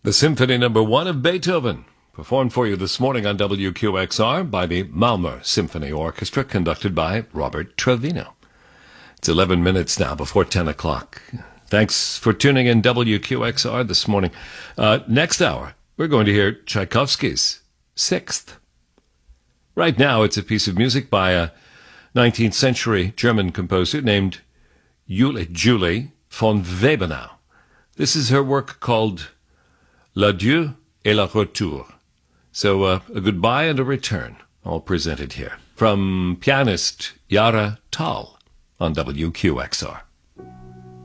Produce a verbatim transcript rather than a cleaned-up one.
The Symphony Number One of Beethoven, performed for you this morning on W Q X R by the Malmö Symphony Orchestra, conducted by Robert Trevino. It's eleven minutes now before ten o'clock. Thanks for tuning in W Q X R this morning. Uh, next hour, we're going to hear Tchaikovsky's Sixth. Right now, it's a piece of music by a nineteenth century German composer named Julie, Julie von Webenau. This is her work called L'Adieu et le Retour. So uh, a goodbye and a return, all presented here from pianist Yara Tal on W Q X R.